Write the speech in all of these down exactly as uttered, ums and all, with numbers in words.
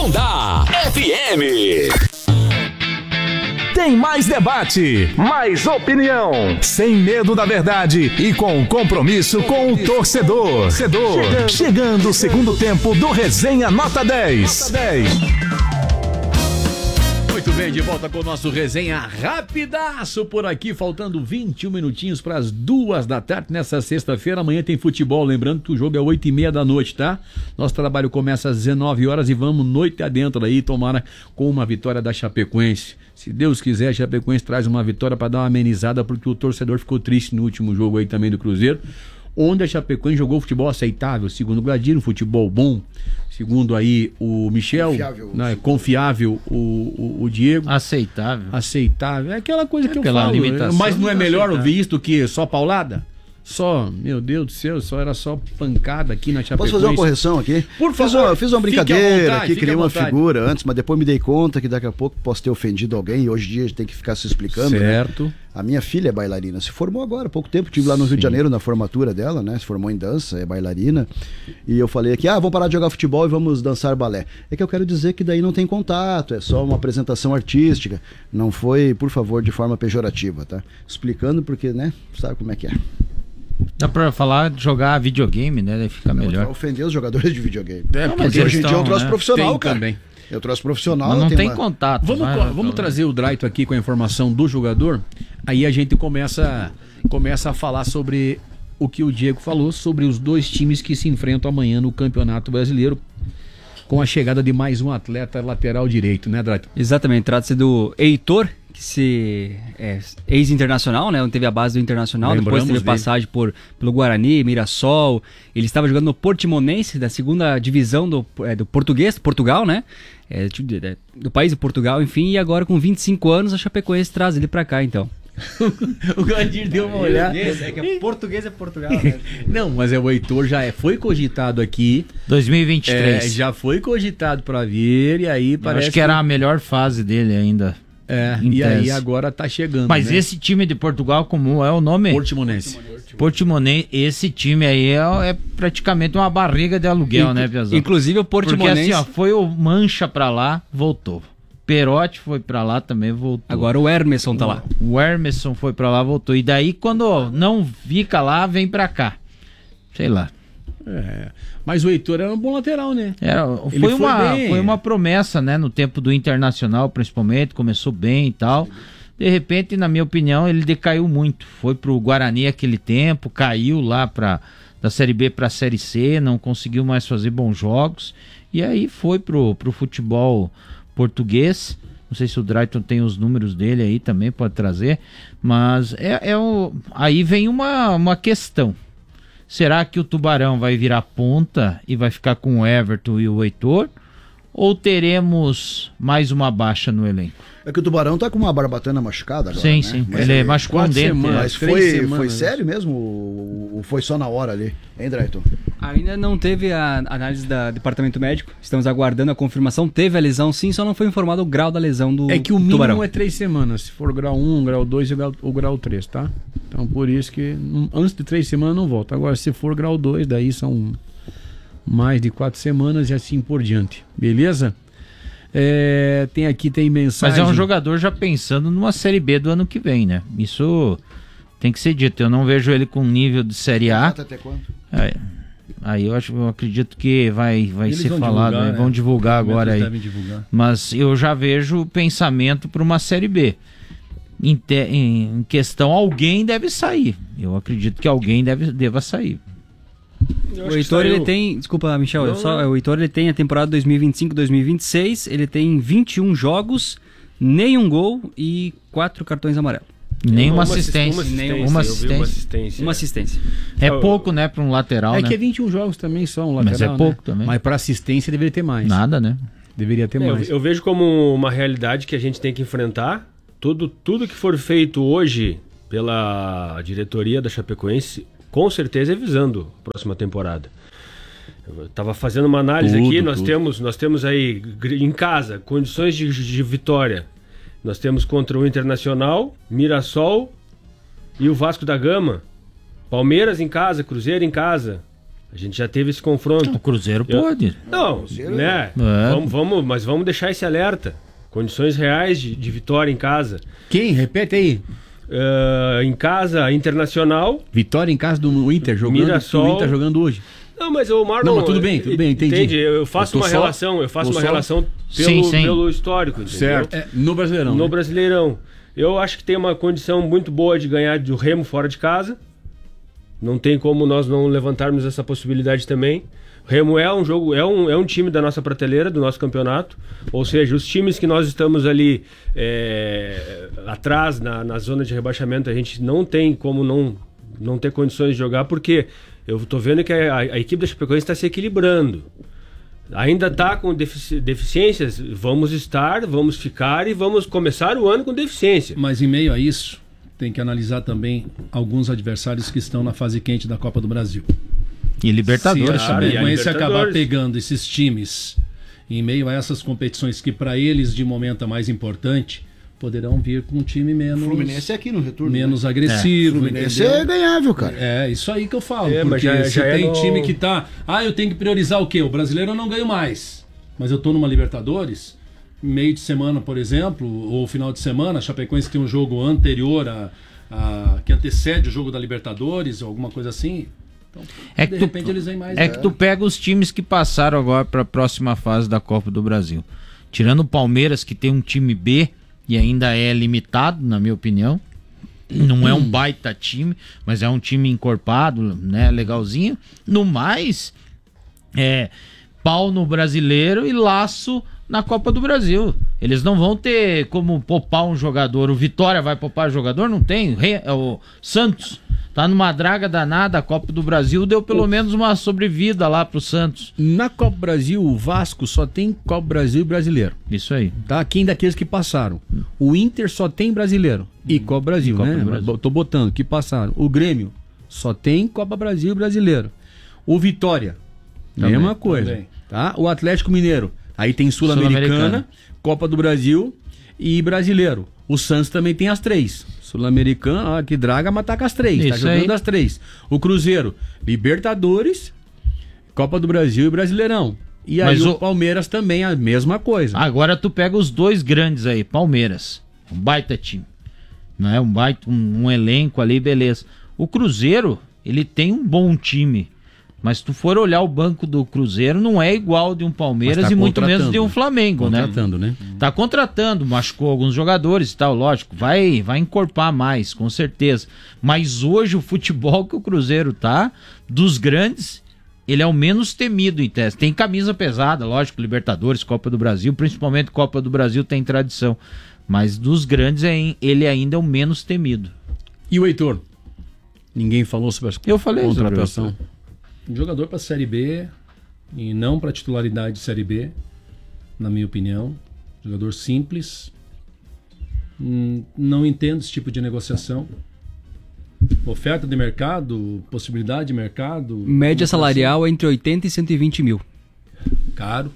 Onda F M. Tem mais debate, mais opinião, sem medo da verdade e com compromisso com o torcedor. torcedor. Chegando o segundo tempo do Resenha Nota dez. Nota dez. Muito bem, de volta com o nosso Resenha rapidaço por aqui, faltando vinte e um minutinhos para as duas da tarde nessa sexta-feira. Amanhã tem futebol, lembrando que o jogo é oito e meia da noite, tá? Nosso trabalho começa às dezenove horas e vamos noite adentro aí, tomara com uma vitória da Chapecoense. Se Deus quiser, a Chapecoense traz uma vitória para dar uma amenizada, porque o torcedor ficou triste no último jogo aí também do Cruzeiro, onde a Chapecoense jogou futebol aceitável, segundo o Gladino, futebol bom, segundo aí o Michel, confiável, né, confiável o, o, o Diego. Aceitável. Aceitável, é aquela coisa é que eu falo, limitação, mas não é melhor aceitável. ouvir isso do que só paulada? Só, meu Deus do céu, só era só pancada aqui na Chapecoense. Posso fazer uma correção aqui? Por favor. Fiz uma, fiz uma brincadeira vontade, aqui, criei uma vontade. figura antes, mas depois me dei conta que daqui a pouco posso ter ofendido alguém e hoje em dia a gente tem que ficar se explicando. Certo. Né? A minha filha é bailarina, se formou agora há pouco tempo, estive lá no Sim. Rio de Janeiro na formatura dela, né? Se formou em dança, é bailarina. E eu falei aqui, ah, vamos parar de jogar futebol e vamos dançar balé. É que eu quero dizer que daí não tem contato, é só uma apresentação artística. Não foi, por favor, de forma pejorativa, tá? Explicando porque, né, sabe como é que é. Dá pra falar de jogar videogame, né? Daí fica não, melhor. Ofender os jogadores de videogame. É, não, porque hoje em dia eu trouxe né? profissional, tem cara. Também. Eu trouxe profissional. Mas não tem, tem uma... contato. Vamos, vai, vamos então, trazer o Draito aqui com a informação do jogador. Aí a gente começa, começa a falar sobre o que o Diego falou, sobre os dois times que se enfrentam amanhã no Campeonato Brasileiro, com a chegada de mais um atleta lateral direito, né, Draito? Exatamente, trata-se do Heitor, que se é ex-internacional, né? Onde teve a base do Internacional, Lembramos depois teve dele. passagem por, pelo Guarani, Mirassol. Ele estava jogando no Portimonense, da segunda divisão do, é, do português, Portugal, né? É, do país de Portugal, enfim. E agora com vinte e cinco anos a Chapecoense traz ele pra cá, então. O Gadir deu uma olhada. É que é português é Portugal, né? Não, mas é, o Heitor já é, foi cogitado aqui. dois mil e vinte e três. É, já foi cogitado pra vir e aí parece. Acho que era a melhor fase dele ainda. É, em e tese. aí agora tá chegando. Mas né? esse time de Portugal, como é o nome? Portimonense. Portimonense, esse time aí é, é praticamente uma barriga de aluguel, Inclu- né, Piazão? Inclusive o Portimonense... Porque assim, ó, foi o Mancha pra lá, voltou. Perotti foi pra lá também, voltou. Agora o Hermeson tá lá. O Hermeson foi pra lá, voltou. E daí quando não fica lá, vem pra cá. Sei lá. É, mas o Heitor era um bom lateral, né? Era, Ele foi, foi uma, bem. foi uma promessa, né? No tempo do Internacional, principalmente, começou bem e tal. De repente, na minha opinião, ele decaiu muito. Foi pro Guarani aquele tempo, caiu lá pra, da Série B pra Série C, não conseguiu mais fazer bons jogos. E aí foi pro, pro futebol português. Não sei se o Drayton tem os números dele aí também, pode trazer. Mas é, é o, aí vem uma, uma questão. Será que o Tubarão vai virar ponta e vai ficar com o Everton e o Heitor? Ou teremos mais uma baixa no elenco? É que o Tubarão tá com uma barbatana machucada agora, Sim, né? sim. Mas ele machucou um dente. semanas. Mas Três foi, semanas. foi sério mesmo ou ou foi só na hora ali? Hein, Drayton? Ainda não teve a análise da departamento médico. Estamos aguardando a confirmação. Teve a lesão, sim, só não foi informado o grau da lesão do É que o mínimo Tubarão. é três semanas. Se for grau um, grau dois e grau, o grau três, tá? Então por isso que não- antes de três semanas não volta. Agora se for grau dois, daí são mais de quatro semanas e assim por diante. Beleza? É, tem aqui, tem mensagem. Mas é um jogador já pensando numa Série B do ano que vem, né? Isso tem que ser dito. Eu não vejo ele com nível de Série A. Até quando? Aí, aí eu, acho, eu acredito que vai, vai Eles ser vão falado, divulgar, né? né? Vão divulgar agora aí. Devem divulgar. Mas eu já vejo pensamento para uma Série B. Em, te, em questão, alguém deve sair. Eu acredito que alguém deve, deva sair. O Heitor, ele tem... Desculpa, Michel. Não, só, não. o Heitor, ele tem a temporada dois mil e vinte e cinco, dois mil e vinte e seis. Ele tem vinte e um jogos, nenhum gol e quatro cartões amarelos. Nenhuma Uma assistência. Uma assistência. Uma eu vi assistência. uma assistência. Uma assistência. É pouco, né, para um lateral, É né? que é vinte e um jogos também só um lateral, Mas é né? pouco também. Mas para assistência deveria ter mais. Nada, né? Deveria ter É, eu, mais. eu vejo como uma realidade que a gente tem que enfrentar. Tudo, tudo que for feito hoje pela diretoria da Chapecoense, com certeza é visando a próxima temporada. Eu estava fazendo uma análise Tudo, aqui, nós tudo. temos, nós temos aí gr- em casa condições de, de vitória. Nós temos contra o Internacional, Mirassol e o Vasco da Gama. Palmeiras em casa, Cruzeiro em casa. A gente já teve esse confronto. O Cruzeiro Eu- pode. Não, né? É. Vamos, vamos, mas vamos deixar esse alerta. Condições reais de, de vitória em casa. Quem? Repete aí. Ah, em casa, Internacional. Vitória em casa do Inter, jogando, Mirassol. o Inter jogando hoje. Não, mas o Marlon... Não, mas tudo bem, tudo bem, entendi. Entende? Eu faço Eu tô uma só- relação, eu faço tô uma só- relação pelo, Sim, sim. pelo histórico, entendeu? É, no Brasileirão. No né? Brasileirão. Eu acho que tem uma condição muito boa de ganhar do Remo fora de casa. Não tem como nós não levantarmos essa possibilidade também. O Remo é um jogo, é um, é um time da nossa prateleira, do nosso campeonato. Ou seja, os times que nós estamos ali é, atrás, na, na zona de rebaixamento, a gente não tem como não, não ter condições de jogar, porque eu estou vendo que a, a equipe da Chapecoense está se equilibrando. Ainda está com defici- deficiências, vamos estar, vamos ficar e vamos começar o ano com deficiência. Mas em meio a isso, tem que analisar também alguns adversários que estão na fase quente da Copa do Brasil. E Libertadores Se a Claro, e a Chapecoense acabar Libertadores. pegando esses times em meio a essas competições que para eles de momento é mais importante, poderão vir com um time menos, Fluminense é aqui no retorno. menos né? agressivo. Fluminense entendeu? é ganhável, cara. É, isso aí que eu falo. É, mas porque já- se já é tem no- time que tá. Ah, eu tenho que priorizar o quê? O brasileiro eu não ganho mais. Mas eu tô numa Libertadores, meio de semana, por exemplo, ou final de semana, a Chapecoense tem um jogo anterior a, a- que antecede o jogo da Libertadores, ou alguma coisa assim. Então, É de que tu- repente eles vêm mais. É que tu pega os times que passaram agora para a próxima fase da Copa do Brasil. Tirando o Palmeiras, que tem um time B e ainda é limitado, na minha opinião. Não é um baita time, mas é um time encorpado, né? Legalzinho. No mais, é pau no brasileiro e laço na Copa do Brasil. Eles não vão ter como poupar um jogador. O Vitória vai poupar jogador? Não tem. O Re- o Santos tá numa draga danada. A Copa do Brasil deu pelo menos uma sobrevida lá pro Santos. Na Copa Brasil, o Vasco só tem Copa Brasil e brasileiro. Isso aí. Tá? Quem daqueles que passaram? O Inter só tem brasileiro e Copa Brasil, Copa né? do Brasil. Tô botando que passaram. O Grêmio só tem Copa Brasil e brasileiro. O Vitória, Também, mesma coisa. também. Tá? O Atlético Mineiro, aí tem Sul-Americana, Sul-Americana. Copa do Brasil e brasileiro. O Santos também tem as três. Sul-Americana, ó, que draga, mas tá com as três. Tá Isso jogando aí. as três. O Cruzeiro, Libertadores, Copa do Brasil e Brasileirão. E aí Mas o o- Palmeiras também a mesma coisa. Agora tu pega os dois grandes aí, Palmeiras, um baita time, não é um baita um, um elenco ali, beleza. O Cruzeiro, ele tem um bom time, mas se tu for olhar o banco do Cruzeiro, não é igual de um Palmeiras Mas tá e muito menos contratando. de um Flamengo, né? Contratando, né? Tá contratando, machucou alguns jogadores e tal, lógico, vai, vai encorpar mais, com certeza. Mas hoje o futebol que o Cruzeiro tá, dos grandes, ele é o menos temido em teste. Tem camisa pesada, lógico, Libertadores, Copa do Brasil, principalmente Copa do Brasil tem tradição. Mas dos grandes, é- ele ainda é o menos temido. E o Heitor? Ninguém falou sobre as Eu falei sobre contratação. Um jogador para Série B e não para titularidade de Série B, na minha opinião. Jogador simples. Hum, não entendo esse tipo de negociação. Oferta de mercado, possibilidade de mercado. Média alguma salarial é entre oitenta e cento e vinte mil. coisa assim. Caro.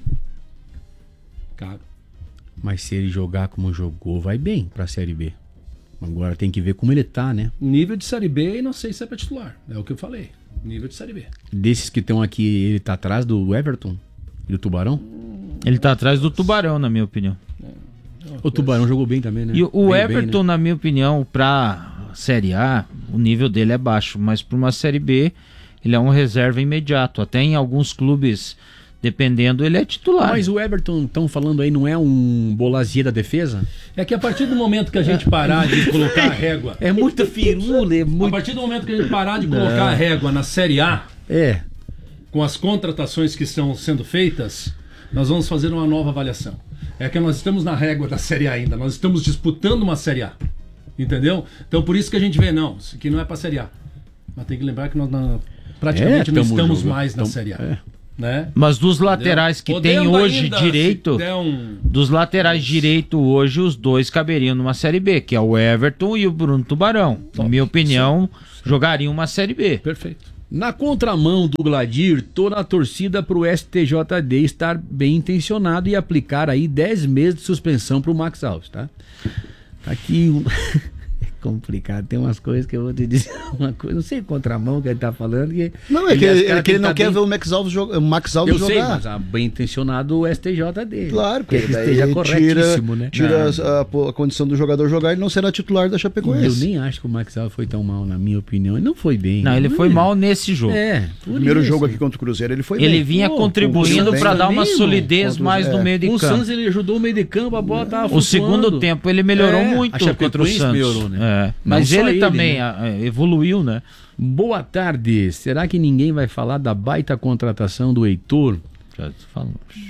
Caro. Mas se ele jogar como jogou, vai bem pra Série B. Agora tem que ver como ele tá, né? Nível de Série B e não sei se é para titular. É o que eu falei. Nível de Série B. Desses que estão aqui, ele tá atrás do Everton e do Tubarão? Ele tá atrás do Tubarão, na minha opinião. O Tubarão jogou bem também, né? E o- o Veio Everton, bem, né? na minha opinião, pra Série A, o nível dele é baixo, mas pra uma Série B, ele é um reserva imediato. Até em alguns clubes, dependendo, ele é titular. Mas o Everton, estão falando aí, não é um Bolazier da defesa? É que a partir do momento que a gente parar de colocar a régua. É muita firula, é A muito... partir do momento que a gente parar de colocar a régua na Série A, É. com as contratações que estão sendo feitas, nós vamos fazer uma nova avaliação. É que nós estamos na régua da Série A ainda, nós estamos disputando uma Série A. Entendeu? Então por isso que a gente vê, não, isso aqui não é para Série A. Mas tem que lembrar que nós na- praticamente É, não tamo estamos jogando, mais na tamo- Série A. é. Né? Mas dos laterais que tem Podendo hoje ainda, direito, se der um- dos laterais direito hoje, os dois caberiam numa Série B, que é o Everton e o Bruno Tubarão. Na minha opinião, jogariam uma Série B. Perfeito. Na contramão do Gladir, tô na torcida pro S T J D estar bem intencionado e aplicar aí dez meses de suspensão pro Max Alves, tá? Tá aqui um... complicado. Tem umas coisas que eu vou te dizer uma coisa. Não sei contramão que ele tá falando. Que Não, é que ele, é que ele não tá quer bem... ver o Max Alves, joga, o Max Alves eu jogar. sei, mas ah, bem intencionado o S T J dele. Claro, que ele daí esteja corretíssimo, tira, né? tira a, a, a condição do jogador jogar e não será titular da Chapecoense. Eu nem acho que o Max Alves foi tão mal, na minha opinião. Ele não foi bem. Não, ele foi mal nesse jogo. É, O primeiro isso. jogo aqui contra o Cruzeiro ele foi Ele bem. vinha Pô, contribuindo para dar uma mesmo. solidez Contra, mais é. no meio de O campo. Santos ele ajudou o meio de campo, a bola tava O flutuando. segundo tempo ele melhorou É, muito a Chapecoense contra o Santos. melhorou, né? É, Não mas só ele, ele, também né? a- evoluiu, né? Boa tarde. Será que ninguém vai falar da baita contratação do Heitor? Já falou.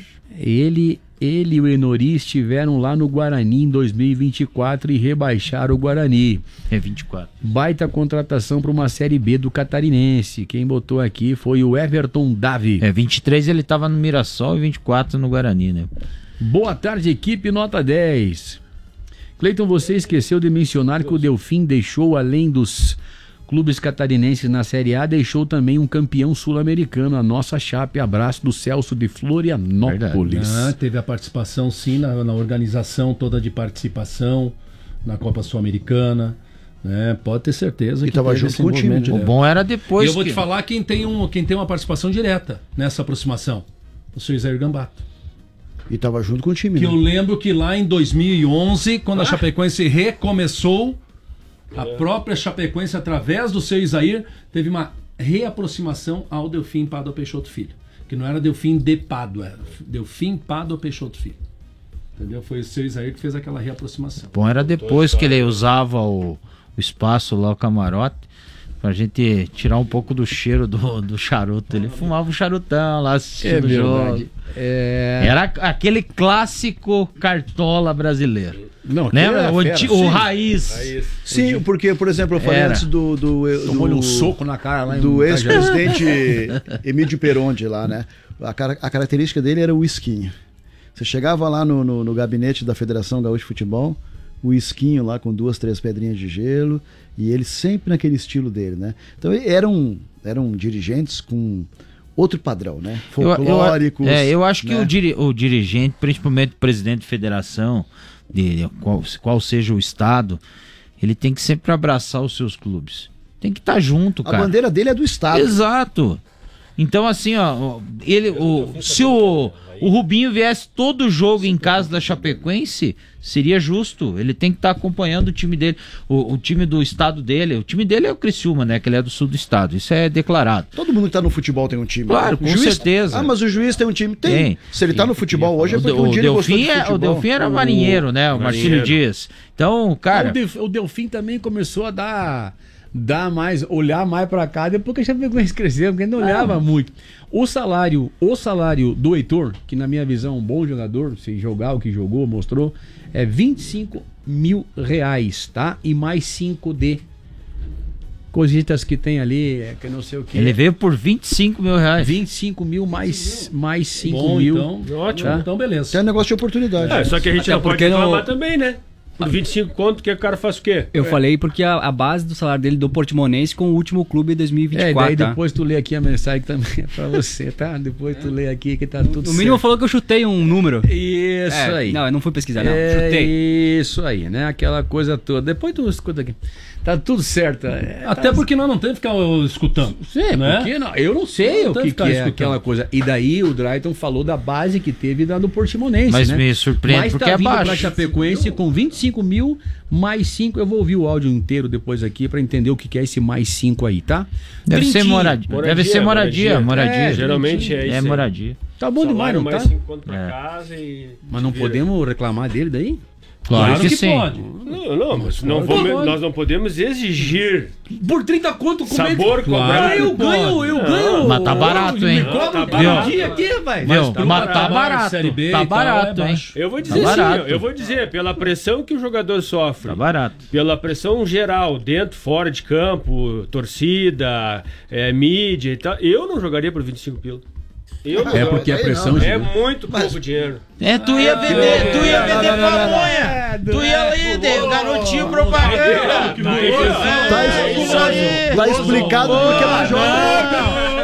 Ele, ele e o Enori estiveram lá no Guarani em dois mil e vinte e quatro e rebaixaram o Guarani. É vinte e quatro. Baita contratação para uma Série B do Catarinense. Quem botou aqui foi o Everton Davi. É, vinte e três ele tava no Mirassol e vinte e quatro no Guarani, né? Boa tarde, equipe nota dez. Cleiton, você esqueceu de mencionar que o Delfim deixou, além dos clubes catarinenses na Série A, deixou também um campeão sul-americano, a nossa Chape. Abraço do Celso de Florianópolis. Ah, teve a participação sim na, na organização toda de participação na Copa Sul-Americana, né? Pode ter certeza E que tava teve junto esse com o time, envolvimento né? O direto. bom era E depois eu vou que... te falar quem tem, um, quem tem uma participação direta nessa aproximação. O seu Isair Gambato. E tava junto com o time. Que né? eu lembro que lá em dois mil e onze, quando a Chapecoense recomeçou, a própria Chapecoense, através do seu Isair, teve uma reaproximação ao Delfim Pádua Peixoto Filho. Que não era Delfim de Pádua, era Delfim Pádua Peixoto Filho. Entendeu? Foi o seu Isair que fez aquela reaproximação. Bom era depois que ele usava o, o espaço lá, o camarote, pra gente tirar um pouco do cheiro do, do charuto. Ele fumava um charutão lá assistindo o jogo. É... Era aquele clássico cartola brasileiro. Não, Lembra? O, fera, anti- sim. o raiz. Sim, porque, por exemplo, eu falei Era. antes do, do, Tomou-lhe do, um soco na cara lá em do Itajaí. ex-presidente Emílio Peronde lá, né? A, cara- a característica dele era o esquinho. Você chegava lá no, no, no gabinete da Federação Gaúcha de Futebol, o esquinho lá com duas, três pedrinhas de gelo, e ele sempre naquele estilo dele, né? Então eram, eram dirigentes com outro padrão, né? Eu, eu, Folclóricos. é, eu acho que né? o, diri, o dirigente, principalmente o presidente de federação, de, de qual, qual seja o estado, ele tem que sempre abraçar os seus clubes. Tem que estar junto, A cara. bandeira dele é do Estado. Exato. Então, assim, ó, ele, o, se o, o Rubinho viesse todo jogo em casa da Chapecoense, seria justo. Ele tem que estar acompanhando o time dele, o, o time do estado dele. O time dele é o Criciúma, né? Que ele é do sul do estado. Isso é declarado. Todo mundo que tá no futebol tem um time. Claro, O com juiz- certeza. Ah, mas o juiz tem um time? Tem. Tem. Se ele tá no futebol hoje é O, porque o, um dia ele gostou Delfim de é, futebol. o Delfim era marinheiro, né? O Marcílio Dias. Então, cara... O, Delf- o Delfim também começou a dar, dar mais, olhar mais pra cá depois que a Chapecoense cresceu, porque ele não olhava muito. O salário, o salário do Heitor, que na minha visão é um bom jogador, se jogar o que jogou, mostrou, é vinte e cinco mil reais, tá? E mais cinco de coisitas que tem ali, é, que não sei o que. Ele veio por vinte e cinco mil reais. vinte e cinco mil mais, mais cinco Bom, mil. então, ótimo. Tá? Então, beleza. Isso é um negócio de oportunidade. É, só que a gente Até não pode porque não- reclamar também, né? Por vinte e cinco conto, que o cara faz o quê? Eu falei porque a, a base do salário dele do Portimonense com o último clube em dois mil e vinte e É, quatro. daí tá? depois tu lê aqui a mensagem que também é pra você, tá? Depois tu lê aqui que tá tudo No mínimo certo. falou que eu chutei um número. Isso É, aí. Não, eu não fui pesquisar, não. É Chutei. isso aí, né? Aquela coisa toda. Depois tu escuta aqui. Tá tudo certo. É, Até tá... porque nós não temos que ficar escutando. Sim, né? porque não, eu não sei Não o tem que, que ficar que é escutando. aquela coisa. E daí o Drayton falou da base que teve da do Portimonense, Mas né? me surpreende Mas porque tá é vindo baixo. pra Chapecoense com vinte e cinco mil mais cinco. Eu vou ouvir o áudio inteiro depois aqui pra entender o que que é esse mais cinco aí, tá? Deve ser Trintinho. moradia. Moradia, Deve ser moradia. moradia. Moradia. É, Geralmente é isso É aí. moradia. Tá bom demais, Salário não mais tá? cinco conto pra É. casa e... Mas não se vira. podemos reclamar dele daí? Claro que, sim. pode. Não, não, mas não Pode. vamos- nós não podemos exigir Por trinta conto com sabor Claro. cobrado. Ah, eu ganho, eu Não. ganho. Mas tá barato, hein? Me cobra Tá um barato. dia aqui, vai. Viu? tá Mas tá barato. barato. Série B Tá e tal, barato, é hein? baixo. Eu vou dizer Tá assim, barato. ó, eu vou dizer, pela pressão que o jogador sofre, Tá barato. pela pressão geral, dentro, fora de campo, torcida, é, mídia e tal, eu não jogaria por vinte e cinco pila. Eu não É jogo. porque a Aí pressão... não. É muito pouco dinheiro. É, tu ia vender, tu ia vender pamonha. Tu ia ali, o garotinho propaganda. Que bonito. É, isso aí. Tá explicado porque ela joga.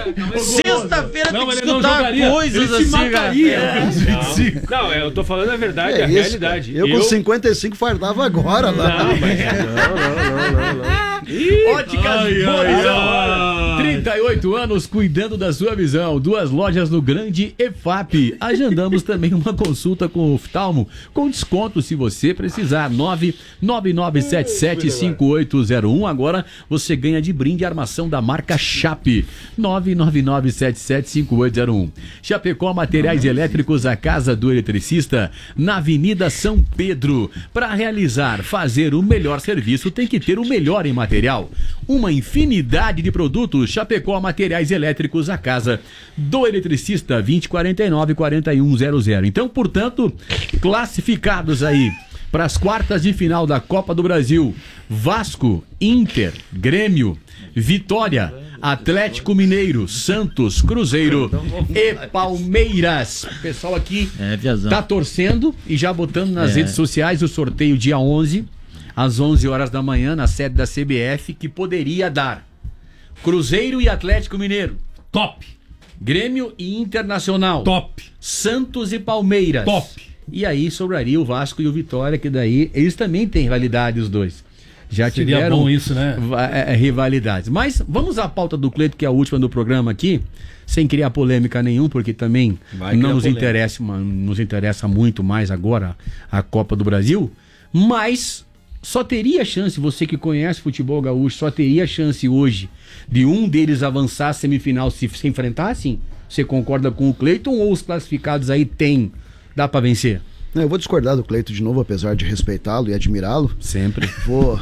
Sexta-feira tem Não, que mas ele não escutar jogaria. coisas Ele se assim, cara. mataria. É. Não, não, eu tô falando a verdade, É a isso, realidade. Eu, com cinquenta e cinco fardava agora lá. Não, mas... não, não, não, não, não. Óticas Ai, Boa ai, Visão. ai. trinta e oito anos cuidando da sua visão. Duas lojas no Grande E F A P. Agendamos também uma consulta com o oftalmo com desconto se você precisar. nove nove nove sete sete cinco oito zero um. Agora você ganha de brinde a armação da marca Chape. nove nove nove sete sete cinco oito zero um. Chapecó Materiais Elétricos, a casa do eletricista, na Avenida São Pedro. Para realizar, fazer o melhor serviço, tem que ter o melhor em material. Uma infinidade de produtos. Chapecó Materiais Elétricos, a casa do eletricista. vinte quarenta e nove quarenta e um zero zero. Então, portanto, classificados aí para as quartas de final da Copa do Brasil: Vasco, Inter, Grêmio, Vitória, Atlético Mineiro, Santos, Cruzeiro e Palmeiras. O pessoal aqui É, Piazão. tá torcendo e já botando nas É. redes sociais o sorteio dia onze, às onze horas da manhã, na sede da C B F, que poderia dar Cruzeiro e Atlético Mineiro, Top. Grêmio e Internacional, Top. Santos e Palmeiras. Top. E aí sobraria o Vasco e o Vitória, que daí eles também têm rivalidade, os dois. Já Seria tiveram bom isso, né? va- é, é, rivalidades. Mas vamos à pauta do Cleito, que é a última do programa aqui, sem criar polêmica nenhum, porque também Vai não criar nos polêmica. interessa, ma- nos interessa muito mais agora a Copa do Brasil. Mas só teria chance, você que conhece futebol gaúcho, só teria chance hoje de um deles avançar a semifinal se se enfrentar, assim? Você concorda com o Cleiton ou os classificados aí tem, dá pra vencer? Não, eu vou discordar do Cleito de novo, apesar de respeitá-lo e admirá-lo. Sempre. Vou,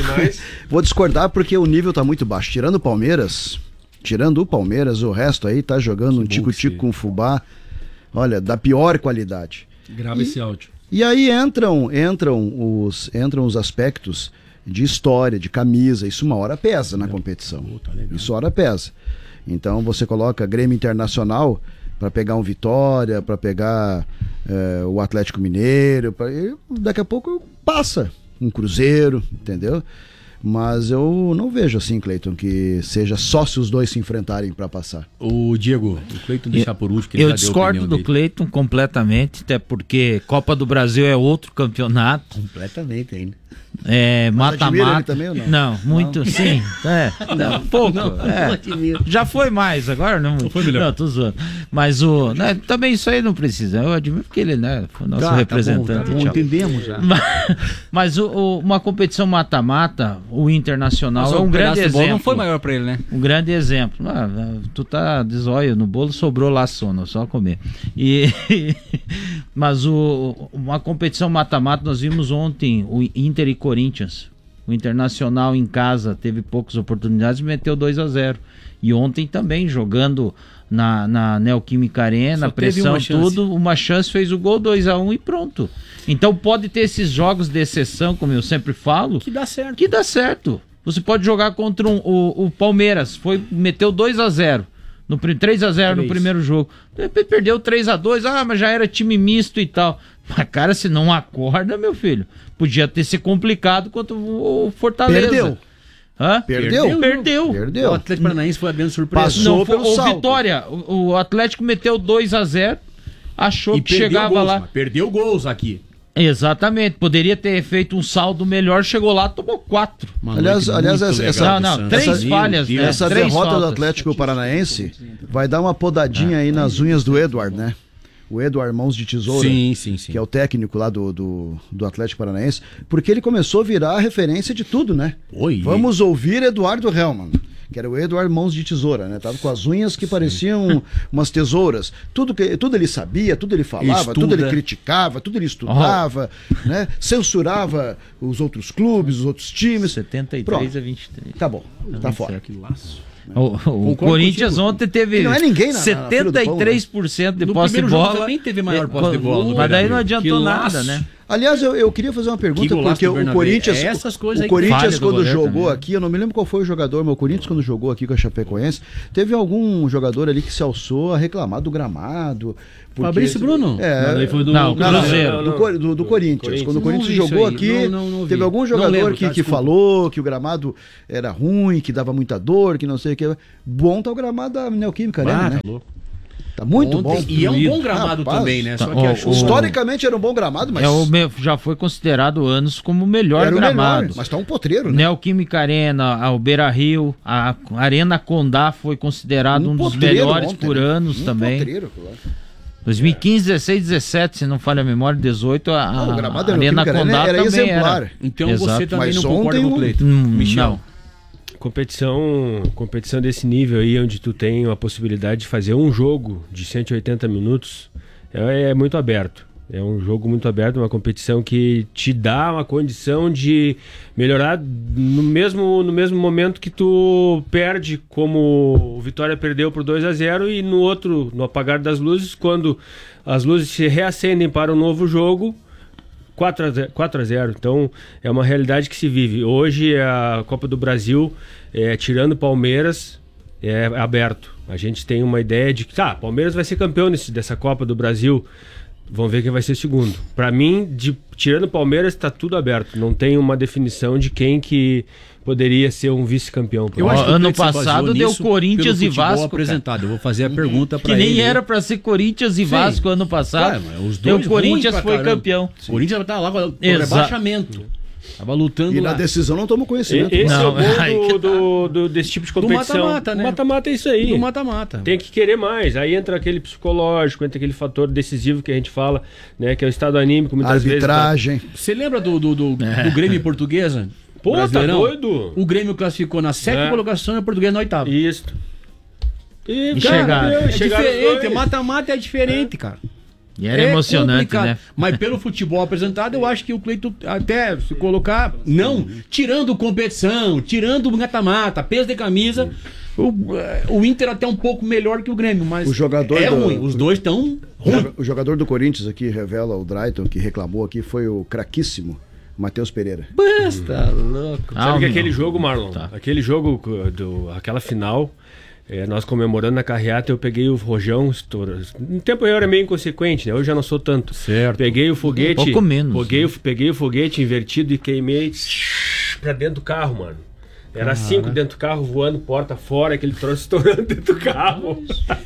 vou discordar porque o nível tá muito baixo. Tirando o Palmeiras, tirando o Palmeiras, o resto aí tá jogando um tico-tico com fubá, olha, da pior qualidade. Grava esse áudio. E aí entram, entram os, entram os aspectos de história, de camisa. Isso uma hora pesa na competição. Isso uma hora pesa. Então você coloca Grêmio Internacional para pegar um Vitória, para pegar é, o Atlético Mineiro, pra, e daqui a pouco passa um Cruzeiro, entendeu? Mas eu não vejo assim, Cleiton, que seja só se os dois se enfrentarem para passar. O Diego, o Cleiton deixar por último, que ele Eu já deu a discordo opinião do dele. Cleiton completamente, até porque Copa do Brasil é outro campeonato. Completamente ainda. É Mas admira ele mata-mata. também ou não? Não, muito, sim. É, não, pouco. é. Já foi mais, agora não. Não foi melhor. Não, tô zoando. Mas o. Né, também isso aí não precisa. Eu admiro porque ele, né, foi nosso Tá, representante. Tá bom, tá bom, tchau. entendemos já. Mas, mas o, o- uma competição mata-mata, o Internacional Mas é o um grande pedaço de bola exemplo. não foi maior pra ele, né? Um grande exemplo. Ah, tu tá de zóio no bolo, sobrou lá sono, só comer. E, mas o, uma competição mata-mata, nós vimos ontem o Inter e Corinthians. O Internacional em casa teve poucas oportunidades e meteu dois a zero. E ontem também, jogando na, na Neoquímica Arena, Só teve pressão, uma chance. tudo, uma chance, fez o gol dois a um e pronto. Então pode ter esses jogos de exceção, como eu sempre falo, Que dá certo. que dá certo. Você pode jogar contra um- o, o Palmeiras, foi, meteu dois a zero, no, pri- três a zero no Três. primeiro jogo. De repente perdeu três a dois, ah, mas já era time misto e tal. Mas, cara, se não acorda, meu filho, podia ter se complicado contra o o Fortaleza. Perdeu. Hã? Perdeu? Perdeu. O Perdeu. Atlético Paranaense foi a grande surpresa. Passou. Não, foi, pelo o salto. Vitória, o, o Atlético meteu dois a zero, achou E que perdeu chegava gols, lá. mas perdeu gols aqui. Exatamente, poderia ter feito um saldo melhor, chegou lá, tomou quatro. Uma Aliás- noite aliás, muito essa- legal essa- do Não, não, Santos. três Meu falhas, Deus. né? Essa Três derrota do faltas. Atlético Paranaense vai dar uma podadinha aí nas unhas do Edward, né? O Edward Mãos de Tesoura, Sim, sim, sim. que é o técnico lá do, do, do Atlético Paranaense, porque ele começou a virar a referência de tudo, né? Oi. Vamos ouvir Eduardo Hellman, que era o Edward Mãos de Tesoura, né? Tava com as unhas que pareciam umas tesouras. Tudo, que, tudo ele sabia, tudo ele falava, Estuda. tudo ele criticava, tudo ele estudava, né? Censurava os outros clubes, os outros times. setenta e três Pronto. a vinte e três. Tá bom, tá fora. Que laço. O, o Corinthians contigo. ontem teve Que não é ninguém na- na fila do setenta e três por cento de No posse de primeiro jogo bola. também teve maior posse de bola no Mas daí Beira-Rio. não adiantou Que nada, laço. né? Aliás, eu, eu queria fazer uma pergunta, porque o Bernabé. Corinthians, É essas coisas o aí que Corinthians falha do quando goleiro jogou também. aqui, eu não me lembro qual foi o jogador, mas o Corinthians quando jogou aqui com a Chapecoense, teve algum jogador ali que se alçou a reclamar do gramado. porque- Fabrício Bruno? É, Mas daí foi do Não, Não, não, Cruzeiro. do, Cor- do- do Corinthians. Quando o Não Corinthians vi jogou isso aqui, aí. Não, não, não vi. teve algum Não jogador lembro, que, tá? que Desculpa. falou que o gramado era ruim, que dava muita dor, que não sei o que. Bom tá o gramado da Neoquímica Arena, Ah, né? tá louco. Tá muito Ontem- bom. E é um fluido. bom gramado Rapaz, também, né? Só tá, que ó, a chuva... o- Historicamente era um bom gramado, mas É o me- já foi considerado anos como o melhor era o gramado. melhor. Mas tá um potreiro, né? Neoquímica Arena, a- o Beira Rio, a Arena Condá foi considerado um, dos potreiro melhores ontem, por né? anos Um também. potreiro, claro. dois mil e quinze, dezesseis, dezessete, se não falha a memória, dezoito, a, Não, o a gramado da Arena Neoquímica Condá Arena era também exemplar. era. Então Exato. você também Mas não concorda ontem com o um- Cleiton. Hum, Michel. não. Competição, competição desse nível aí, onde tu tem a possibilidade de fazer um jogo de cento e oitenta minutos, é, é muito aberto. É um jogo muito aberto, uma competição que te dá uma condição de melhorar no mesmo, no mesmo momento que tu perde, como o Vitória perdeu por dois a zero, e no outro, no apagar das luzes, quando as luzes se reacendem para um novo jogo, quatro a zero. Então é uma realidade que se vive. Hoje a Copa do Brasil, é, tirando Palmeiras, é aberto. A gente tem uma ideia de que tá, Palmeiras vai ser campeão nesse, dessa Copa do Brasil. Vamos ver quem vai ser segundo. Para mim, de, tirando Palmeiras, está tudo aberto. Não tem uma definição de quem que poderia ser um vice-campeão. Eu Ó, acho que o ano Cleiton se passado baseou deu nisso Corinthians pelo e futebol Vasco, apresentado. Eu vou fazer a pergunta Que para nem ele. era pra ser Corinthians e Sim. Vasco ano passado. Ué, mas os e dois o Corinthians ruim pra foi caramba. campeão. O Corinthians tá lá com o Exato. rebaixamento. Tava lutando E lá. na decisão não tomou E- conhecimento. Esse Não, é aí o que bom do, do, do- desse tipo de competição. mata-mata, né? O mata-mata é isso aí. Do mata-mata. Tem que querer mais. Aí entra aquele psicológico, entra aquele fator decisivo que a gente fala, né? Que é o estado anímico, muitas Arbitragem. Você lembra do, do, do, do Grêmio Portuguesa? Pô, tá Brasileirão? doido? O Grêmio classificou na sétima É. colocação e o Português na oitava. vezes. Isso. E, E cara, chegaram. meu, É chegaram os diferente, dois. mata-mata é diferente, cara. E era É emocionante, complicado. né? Mas pelo futebol apresentado, eu acho que o Cleiton, até se colocar, não, tirando competição, tirando mata-mata, peso de camisa, o, o Inter até um pouco melhor que o Grêmio, mas O jogador é do- ruim. Os dois estão ruins. O jogador do Corinthians aqui revela o Drayton, que reclamou aqui, foi o craquíssimo Matheus Pereira. Basta, louco. Ah, Sabe que não. aquele jogo, Marlon, Tá. aquele jogo, do, aquela final, é, nós comemorando na carreata, eu peguei o rojão, estoura. No tempo eu era meio inconsequente, né? Hoje já não sou tanto. Certo. Peguei o foguete, Um pouco menos, peguei, né? o, peguei o foguete invertido e queimei pra dentro do carro, mano. Era cinco dentro do carro, voando porta fora, aquele troço estourando dentro do carro.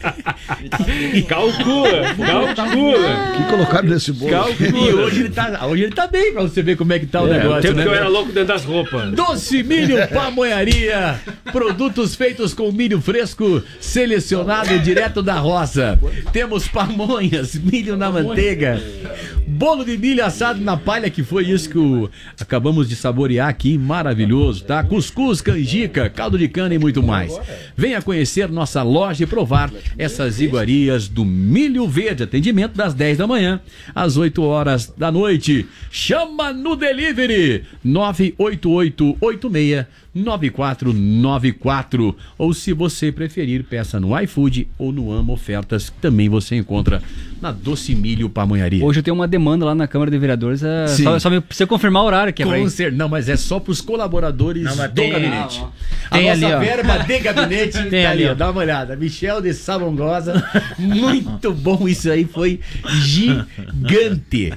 calcula, calcula. Que colocaram nesse bolo? E hoje ele, tá, hoje ele tá bem, pra você ver como é que tá o É, o negócio, tempo né? que eu era louco dentro das roupas. Doce Milho Pamonharia. Produtos feitos com milho fresco, selecionado direto da roça. Temos pamonhas, milho na manteiga, bolo de milho assado na palha, que foi isso que o- acabamos de saborear aqui, maravilhoso, tá? Cuscuz, canjica, caldo de cana e muito mais. Venha conhecer nossa loja e provar essas iguarias do Milho Verde. Atendimento das dez da manhã às oito horas da noite. Chama no delivery nove oito oito oito seis nove quatro nove quatro, ou se você preferir, peça no iFood ou no Amo Ofertas, que também você encontra na Doce Milho Pamonharia. Hoje eu tenho uma demanda lá na Câmara de Vereadores. É Sim. só, só me precisa confirmar o horário que é pra Com ir. cer- Não, mas é só para os colaboradores Não, mas do tem- gabinete. A Tem nossa ali, ó. verba de gabinete Tem tá ali, ali, ó. ó. Dá uma olhada. Michel de Sabongosa. Muito bom isso aí. Foi gigante.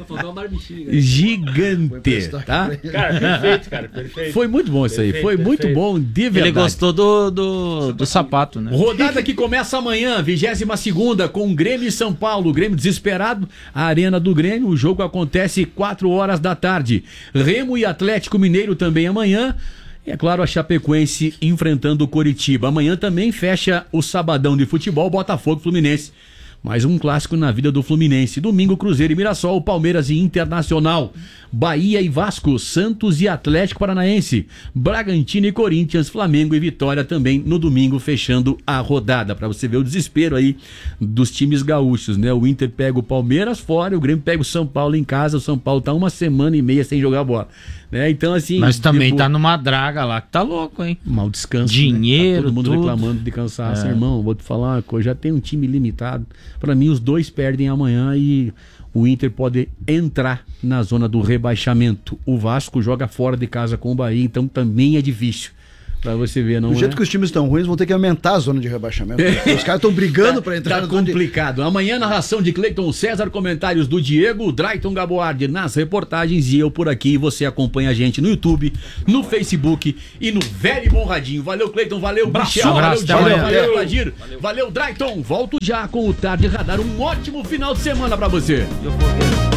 Gigante, tá? Cara, perfeito, cara, perfeito. Foi muito bom isso aí. Perfeito, Foi muito perfeito. bom, de verdade. Ele gostou do, do, do sapato, né? Rodada que começa amanhã, vigésima segunda, com Grêmio e São Paulo. Grêmio desesperado, a Arena do Grêmio. O jogo acontece quatro horas da tarde. Remo e Atlético Mineiro também amanhã. E é claro, a Chapecoense enfrentando o Coritiba. Amanhã também fecha o sabadão de futebol, Botafogo e Fluminense. Mais um clássico na vida do Fluminense. Domingo, Cruzeiro e Mirassol, Palmeiras e Internacional. Bahia e Vasco, Santos e Atlético Paranaense. Bragantino e Corinthians, Flamengo e Vitória também no domingo, fechando a rodada. Para você ver o desespero aí dos times gaúchos, né? O Inter pega o Palmeiras fora, o Grêmio pega o São Paulo em casa. O São Paulo tá uma semana e meia sem jogar bola, né? Então, assim... Mas também depois- tá numa draga lá que tá louco, hein? Mal descanso. Dinheiro, né? Tá todo mundo tudo. reclamando de cansaço. É. Irmão, vou te falar uma coisa. Já tem um time limitado. Para mim, os dois perdem amanhã e o Inter pode entrar na zona do rebaixamento. O Vasco joga fora de casa com o Bahia, então também é difícil. Pra você ver, não Do é? jeito que os times estão ruins, vão ter que aumentar a zona de rebaixamento. É. Os caras estão brigando Tá- para entrar Tá na zona de... complicado. Amanhã, narração de Cleiton César, comentários do Diego, Drayton Gaboardi nas reportagens e eu por aqui. Você acompanha a gente no YouTube, no Facebook e no velho e bom radinho. Valeu, Cleiton, valeu, Michel, valeu, abraço, Diego, até amanhã. valeu, Vadir, valeu, Drayton. Volto já com o Tarde Radar. Um ótimo final de semana pra você. Eu vou ver.